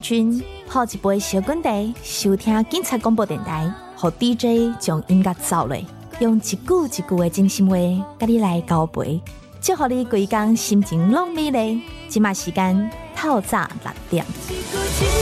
君泡一杯小滚茶，收听警察广播电台，和 DJ 将音乐走落，用一句一句的真心话，甲你来交陪，祝福你规工心情拢美丽。即马时间透早6点。